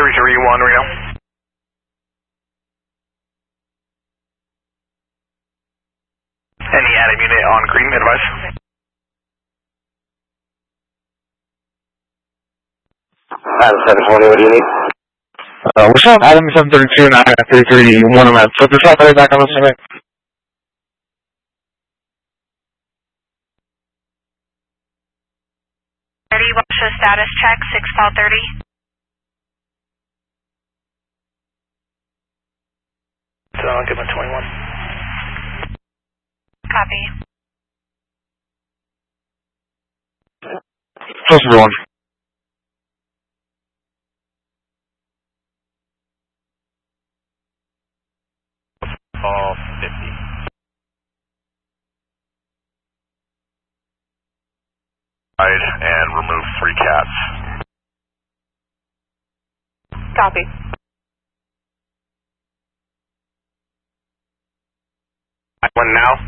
331 Reno. Any Adam unit on green, advice? Adam 720, what do you need? What's up, Adam 732 and I got 331. I'm at flip this up, back on the summit. Russia status check, 6-30. So I'll give him 21. Copy. Close everyone. All 50. And remove 3 cats. Copy. One now.